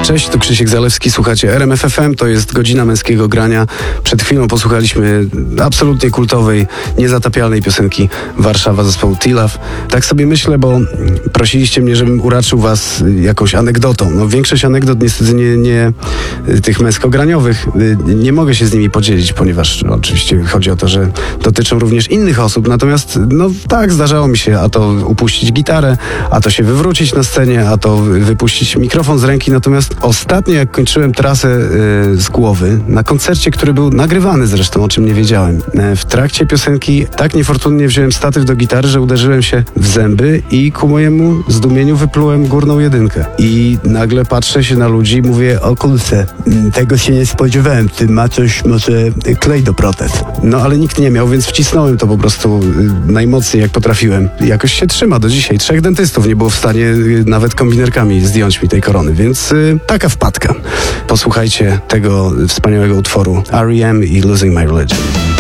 Cześć, tu Krzysiek Zalewski, słuchacie RMF FM, to jest godzina męskiego grania. Przed chwilą posłuchaliśmy absolutnie kultowej, niezatapialnej piosenki Warszawa zespołu T-Love. Tak sobie myślę, bo prosiliście mnie, żebym uraczył was jakąś anegdotą. No, większość anegdot niestety nie tych męskograniowych, nie mogę się z nimi podzielić, ponieważ oczywiście chodzi o to, że dotyczą również innych osób. Natomiast no tak, zdarzało mi się, a to upuścić gitarę, a to się wywrócić na scenie, a to wypuścić mikrofon z ręki. Natomiast ostatnio, jak kończyłem trasę z głowy, na koncercie, który był nagrywany zresztą, o czym nie wiedziałem, w trakcie piosenki tak niefortunnie wziąłem statyw do gitary, że uderzyłem się w zęby i ku mojemu zdumieniu wyplułem górną jedynkę. I nagle patrzę się na ludzi i mówię: o kurczę, tego się nie spodziewałem, ty ma coś, może klej do protez. No ale nikt nie miał, więc wcisnąłem to po prostu najmocniej jak potrafiłem. Jakoś się trzyma do dzisiaj. 3 dentystów nie było w stanie nawet kombinerkami zdjąć mi tej korony, więc taka wpadka. Posłuchajcie tego wspaniałego utworu R.E.M. i Losing My Religion.